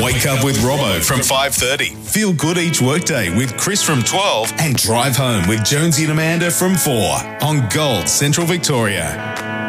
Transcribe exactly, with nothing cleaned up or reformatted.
Wake up with Robbo from five thirty. Feel good each workday with Chris from twelve. And drive home with Jonesy and Amanda from four on Gold Central Victoria.